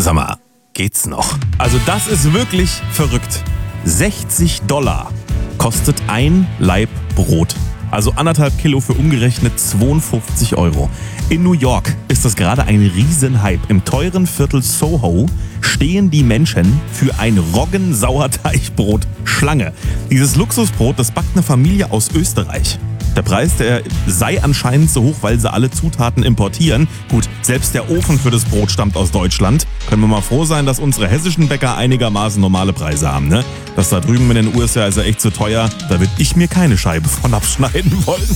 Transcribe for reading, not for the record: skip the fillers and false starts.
Sag mal, geht's noch? Also das ist wirklich verrückt. $60 kostet ein Laib Brot. Also 1,5 Kilo für umgerechnet 52 €. In New York ist das gerade ein Riesenhype. Im teuren Viertel Soho stehen die Menschen für ein Roggensauerteigbrot Schlange. Dieses Luxusbrot, das backt eine Familie aus Österreich. Der Preis, der sei anscheinend so hoch, weil sie alle Zutaten importieren. Gut, selbst der Ofen für das Brot stammt aus Deutschland. Können wir mal froh sein, dass unsere hessischen Bäcker einigermaßen normale Preise haben, ne? Das da drüben in den USA ist ja echt zu teuer. Da würde ich mir keine Scheibe von abschneiden wollen.